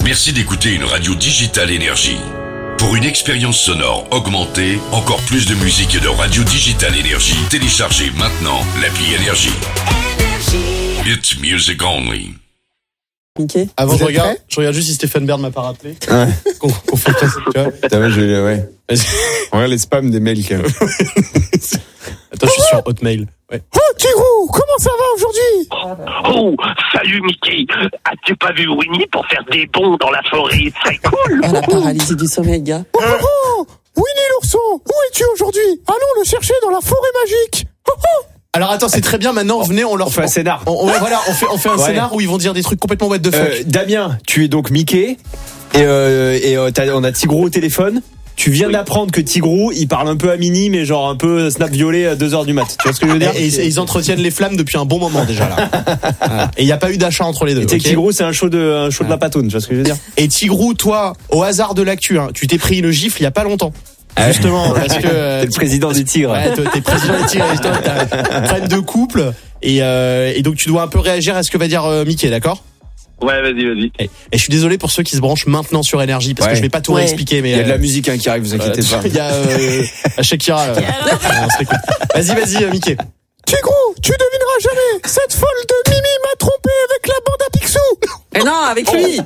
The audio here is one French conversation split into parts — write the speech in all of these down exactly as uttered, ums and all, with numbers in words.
Merci d'écouter une radio digitale Énergie. Pour une expérience sonore augmentée, encore plus de musique et de radio digitale Énergie, téléchargez maintenant l'appli Énergie. It's music only. Mickey. Avant, je regarde, prêt je regarde juste si Stéphane Bern m'a pas rappelé. Ouais. Qu'on, qu'on fait ça, tu vois. T'as vu, je, ouais. Vas-y. On regarde les spams des mails quand même. Attends, je suis sur Hotmail. Ouais. Oh, Tigrou, comment ça va aujourd'hui? Oh, salut Mickey. As-tu pas vu Winnie pour faire des bonds dans la forêt? C'est cool. Oh, la paralysie du sommeil, gars. Oh, oh, oh, Winnie l'ourson, où es-tu aujourd'hui? Allons le chercher dans la forêt magique. Oh, oh. Alors attends, c'est très bien. Maintenant, venez, on leur On fait un scénar. On, on, voilà, on fait, on fait un Ouais. scénar où ils vont dire des trucs complètement what the fuck. Euh, Damien, tu es donc Mickey et, euh, et euh, t'as, on a Tigrou au téléphone. Tu viens Oui. d'apprendre que Tigrou, il parle un peu à Mini, mais genre un peu snap violet à deux heures du mat. Tu vois ce que je veux dire? Et, et- et ils entretiennent les flammes depuis un bon moment déjà là. Voilà. Et il n'y a pas eu d'achat entre les deux. Et tu sais que ok Tigrou, c'est un show de, un show de la patoune. Tu vois ce que je veux dire? Et Tigrou, toi, au hasard de l'actu, hein, tu t'es pris une gifle il y a pas longtemps. Justement, parce que euh, T'es le président des Tigres. ouais, toi, t'es président des Tigres, et toi, t'as un problème de couple, et, euh, et donc tu dois un peu réagir à ce que va dire euh, Mickey, d'accord? Ouais, vas-y, vas-y. Et, et je suis désolé pour ceux qui se branchent maintenant sur Énergie, parce Ouais. que je vais pas tout Ouais. réexpliquer, mais Il y a de la euh, musique hein, qui arrive, vous inquiétez pas. il y a euh, Shakira. Là. On se l'écoute. Vas-y, vas-y, euh, Mickey. Tigrou, tu devineras jamais. Cette folle de Mimi m'a trompé avec la bande à Picsou. Mais non, avec lui.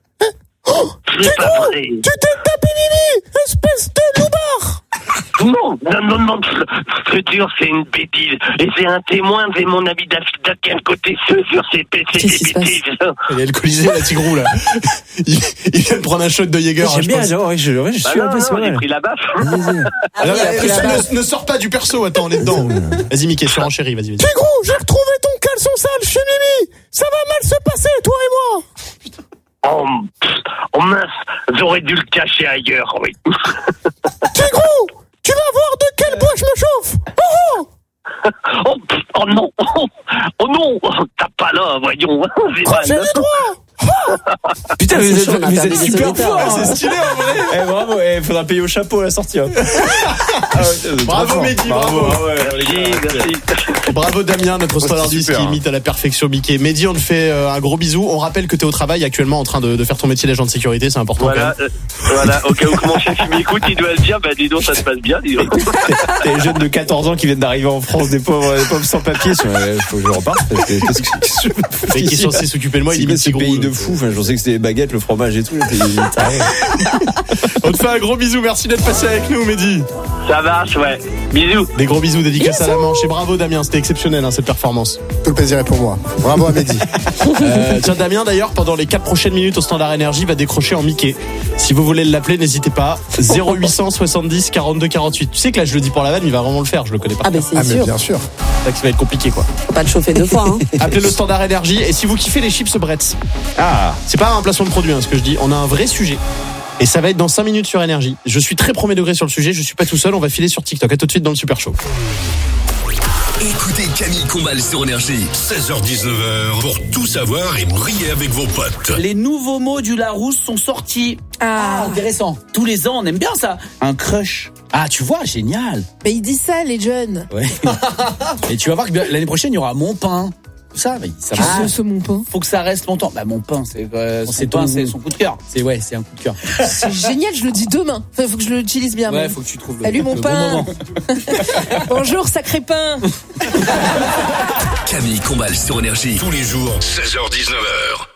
C'est pas vrai. Tu t'es tapé Mimi, espèce de loupard. Non, non, non, non. Je te jure, c'est une bêtise. Et j'ai un témoin, j'ai mon ami d'affidavit qui est à côté. Je te jure, c'est c'est Qu'est-ce qui des se passe? bêtises. Il est alcoolisé, la Tigrou, là. Il, il vient de prendre un shot de Jäger. J'aime je bien, pense. genre, ouais, je, ouais, je Bah suis non, un peu, non, c'est j'ai vrai. pris la baffe. Ah, non, il a mais, pris la ne, balle. ne sors pas du perso, attends, on est dedans. Vas-y, Mickey, sur enchérie, vas-y, vas-y. Tigrou, j'ai retrouvé ton caleçon sale chez Mimi. Ça va mal se passer, toi et moi. Oh, pff, oh mince, j'aurais dû le cacher ailleurs, oui. Tigrou, tu vas voir de quel bois je me chauffe. Oh, oh. Oh, pff, oh non, oh, oh non, t'as pas là, voyons. J'ai mal. Croisez les doigts. Putain, Ah, vous c'est êtes, chaud, on a vous perdu êtes des super auditeurs. forts. Ah, hein. C'est stylé, en vrai. Eh, bravo, il faudra payer au chapeau à la sortie. Hein. Ah, ouais, c'est trop Bravo, fort. Mehdi, bravo. Ah ouais, les Merci, gars, merci. Bravo Damien, notre standardiste super, qui hein. imite à la perfection Mickey. Mehdi, on te fait euh, un gros bisou. On rappelle que tu es au travail actuellement en train de, de faire ton métier d'agent de sécurité, c'est important. Voilà, euh, voilà, au cas où que mon chef il m'écoute, il doit le dire, bah dis donc, ça se passe bien, dis donc. T'as les jeunes de quatorze ans qui viennent d'arriver en France, des pauvres, des pauvres sans papier. Il faut que je reparte. Parce que, qu'est-ce que, qu'est-ce que je quand même. Mais qui est censé s'occuper de moi, il C'est quoi imite ce Tigrou. pays de euh, fous? Enfin, je pensais que c'était les baguettes, le fromage et tout. J'étais- j'étais- On te fait un gros bisou, merci d'être passé avec nous Mehdi. Ça marche, ouais. Bisous. Des gros bisous, dédicace à la Manche. Et bravo Damien, c'était exceptionnel hein, cette performance. Tout le plaisir est pour moi. Bravo à Mehdi. Euh, tiens Damien d'ailleurs, pendant les quatre prochaines minutes au Standard Énergie, va décrocher en Mickey. Si vous voulez l'appeler, n'hésitez pas. zéro huit cent soixante-dix quarante-deux quarante-huit. Tu sais que là je le dis pour la vanne, il va vraiment le faire, je le connais pas. Ah, ben c'est Ah mais sûr. bien sûr. C'est ça qui va être compliqué quoi. Faut pas le chauffer deux fois, hein. Appelez le Standard Énergie et si vous kiffez les chips Bretz, Ah, c'est pas un placement de produit hein, ce que je dis, on a un vrai sujet. Et ça va être dans cinq minutes sur Énergie. Je suis très premier degré sur le sujet, je suis pas tout seul, on va filer sur TikTok. À tout de suite dans le Super Show. Écoutez Camille Combal sur Énergie, seize heures dix-neuf heures, pour tout savoir et briller avec vos potes. Les nouveaux mots du Larousse sont sortis. Ah, intéressant. Tous les ans, on aime bien ça. Un crush. Ah, tu vois, génial. Mais ils disent ça, les jeunes. Ouais. Et tu vas voir que l'année prochaine, il y aura mon pain. Tout ça, mais ça va. Qu'est-ce que c'est, mon pain? Faut que ça reste longtemps. Bah, mon pain, c'est, euh, son C'est pain, ton c'est goût. son coup de cœur. C'est, ouais, c'est un coup de cœur. C'est génial, je le dis demain. Enfin, faut que je l'utilise bien. Ouais, mais- faut que tu trouves le, Salut, mon le bon pain. moment. Bonjour, sacré pain. Camille Combal sur Énergie, tous les jours, seize heures dix-neuf heures.